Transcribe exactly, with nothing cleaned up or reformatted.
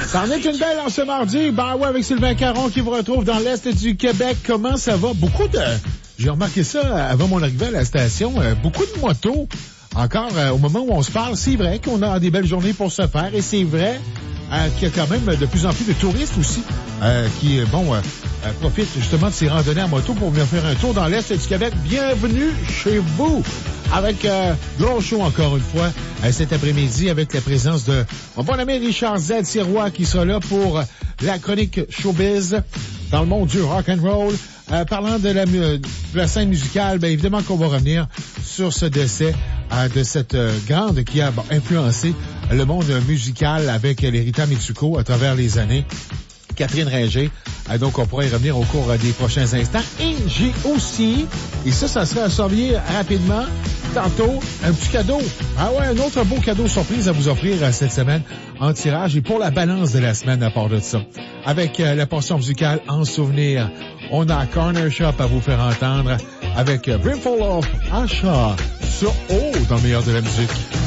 Ça en est une belle en ce mardi. Ben ouais, avec Sylvain Caron qui vous retrouve dans l'Est du Québec. Comment ça va? Beaucoup de... J'ai remarqué ça avant mon arrivée à la station. Euh, beaucoup de motos. Encore, euh, au moment où on se parle, c'est vrai qu'on a des belles journées pour se faire. Et c'est vrai euh, qu'il y a quand même de plus en plus de touristes aussi euh, qui, bon, euh, euh, profitent justement de ces randonnées en moto pour venir faire un tour dans l'Est du Québec. Bienvenue chez vous! Avec euh, gros show encore une fois euh, cet après-midi avec la présence de mon bon ami Richard Z. Sirois qui sera là pour euh, la chronique showbiz dans le monde du rock and roll. Euh, parlant de la, de la scène musicale, bien évidemment qu'on va revenir sur ce décès euh, de cette euh, grande qui a bon, influencé le monde musical avec les Rita Mitsuko à travers les années. Catherine Ringer. Euh, donc, on pourra y revenir au cours euh, des prochains instants. Et j'ai aussi, et ça, ça serait à surveiller rapidement, tantôt, un petit cadeau. Ah ouais, un autre beau cadeau surprise à vous offrir euh, cette semaine en tirage et pour la balance de la semaine à part de ça. Avec euh, la portion musicale en souvenir, on a Corner Shop à vous faire entendre avec euh, Brimful of Asha sur O dans le meilleur de la musique.